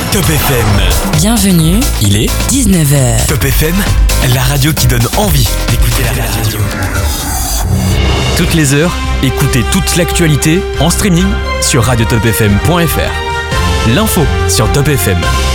Top FM. Bienvenue, Il est 19h. Top FM, la radio qui donne envie d'écouter la radio. Toutes les heures, écoutez toute l'actualité en streaming sur radiotopfm.fr. L'info sur Top FM.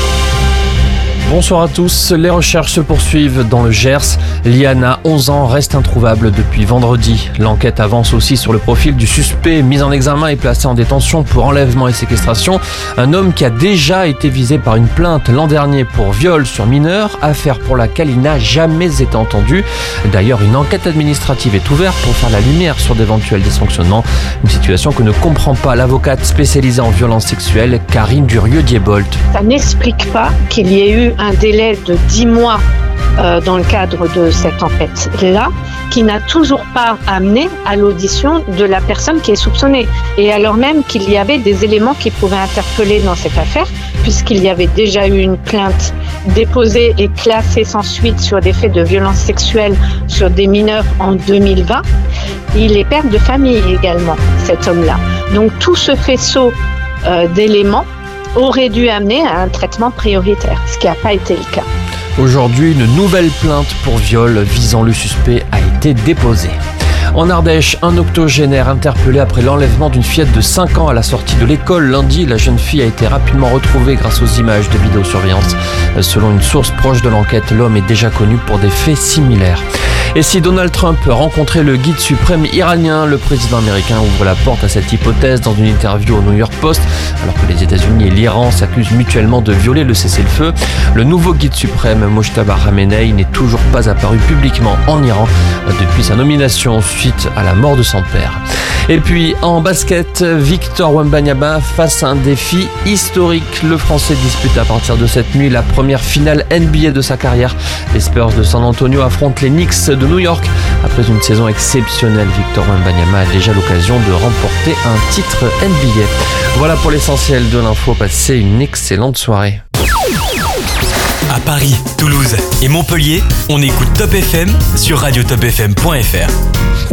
Bonsoir à tous, les recherches se poursuivent dans le Gers. Liana, 11 ans, reste introuvable depuis vendredi. L'enquête avance aussi sur le profil du suspect mis en examen et placé en détention pour enlèvement et séquestration. Un homme qui a déjà été visé par une plainte l'an dernier pour viol sur mineur, affaire pour laquelle il n'a jamais été entendu. D'ailleurs, une enquête administrative est ouverte pour faire la lumière sur d'éventuels dysfonctionnements. Une situation que ne comprend pas l'avocate spécialisée en violences sexuelles, Karine Durieux-Diebold. Ça n'explique pas qu'il y ait eu un délai de 10 mois dans le cadre de cette enquête-là, qui n'a toujours pas amené à l'audition de la personne qui est soupçonnée. Et alors même qu'il y avait des éléments qui pouvaient interpeller dans cette affaire, puisqu'il y avait déjà eu une plainte déposée et classée sans suite sur des faits de violence sexuelle sur des mineurs en 2020. Il est père de famille également, cet homme-là. Donc tout ce faisceau d'éléments aurait dû amener à un traitement prioritaire, ce qui n'a pas été le cas. Aujourd'hui, une nouvelle plainte pour viol visant le suspect a été déposée. En Ardèche, un octogénaire interpellé après l'enlèvement d'une fillette de 5 ans à la sortie de l'école. Lundi, la jeune fille a été rapidement retrouvée grâce aux images de vidéosurveillance. Selon une source proche de l'enquête, l'homme est déjà connu pour des faits similaires. Et si Donald Trump rencontrait le guide suprême iranien, le président américain ouvre la porte à cette hypothèse dans une interview au New York Post, alors que les États-Unis et l'Iran s'accusent mutuellement de violer le cessez-le-feu. Le nouveau guide suprême, Mojtaba Khamenei, n'est toujours pas apparu publiquement en Iran depuis sa nomination suite à la mort de son père. Et puis en basket, Victor Wembanyama face à un défi historique. Le Français dispute à partir de cette nuit la première finale NBA de sa carrière. Les Spurs de San Antonio affrontent les Knicks de New York. Après une saison exceptionnelle, Victor Wembanyama a déjà l'occasion de remporter un titre NBA. Voilà pour l'essentiel de l'info. Passez une excellente soirée. À Paris, Toulouse et Montpellier, on écoute Top FM sur radiotopfm.fr.